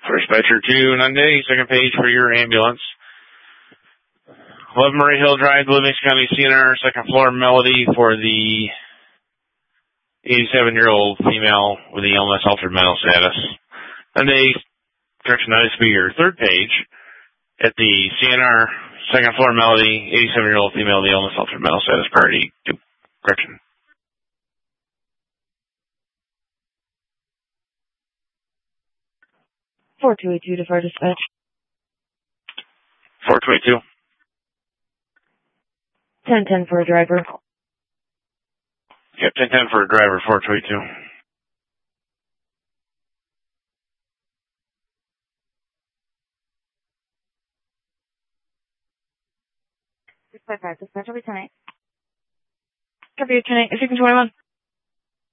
Dispatcher 2, Nunde, second page for your ambulance. 11 Murray Hill Drive, Livingston County CNR, second floor Melody for the 87-year-old female with the illness altered mental status. Nunde, correction, that is for your third page at the CNR, second floor Melody, 87-year-old female with the illness altered mental status, priority 2. Correction. (4282) to fire dispatch. 4282. 1010 for a driver. Yep, 1010 for a driver, 4282. Dispatch, Lieutenant. Copy, Lieutenant. 1621.